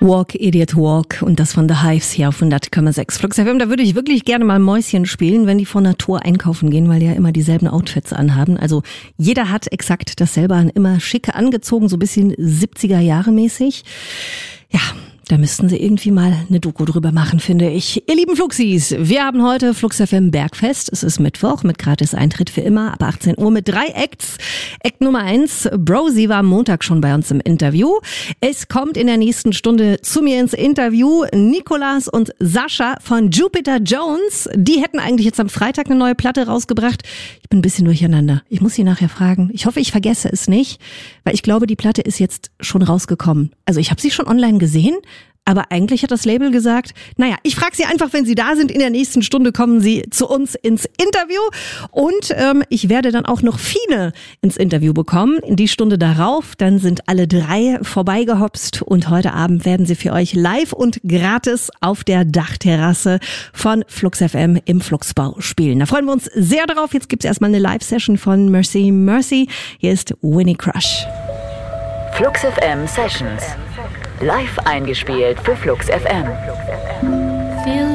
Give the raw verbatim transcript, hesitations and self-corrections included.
Walk, Idiot, Walk und das von The Hives hier auf hundert Komma sechs Flux F M. Da würde ich wirklich gerne mal Mäuschen spielen, wenn die vor Natur einkaufen gehen, weil die ja immer dieselben Outfits anhaben. Also jeder hat exakt dasselbe an, immer schicke angezogen, so ein bisschen siebziger Jahre mäßig. Ja, da müssten sie irgendwie mal eine Doku drüber machen, finde ich. Ihr lieben Fluxis, wir haben heute Flux F M Bergfest. Es ist Mittwoch mit gratis Eintritt für immer ab achtzehn Uhr mit drei Acts. Act Nummer eins, Brosi war am Montag schon bei uns im Interview. Es kommt in der nächsten Stunde zu mir ins Interview Nicolas und Sascha von Jupiter Jones. Die hätten eigentlich jetzt am Freitag eine neue Platte rausgebracht. Ich bin ein bisschen durcheinander. Ich muss sie nachher fragen. Ich hoffe, ich vergesse es nicht, weil ich glaube, die Platte ist jetzt schon rausgekommen. Also ich habe sie schon online gesehen. Aber eigentlich hat das Label gesagt, naja, ich frage Sie einfach, wenn Sie da sind, in der nächsten Stunde kommen Sie zu uns ins Interview. Und ähm, ich werde dann auch noch Fine ins Interview bekommen. In die Stunde darauf, dann sind alle drei vorbeigehopst. Und heute Abend werden sie für euch live und gratis auf der Dachterrasse von Flux F M im Fluxbau spielen. Da freuen wir uns sehr drauf. Jetzt gibt's erstmal eine Live-Session von Mercy Mercy. Hier ist Winnie Crush. Flux F M Sessions. Live eingespielt für Flux F M.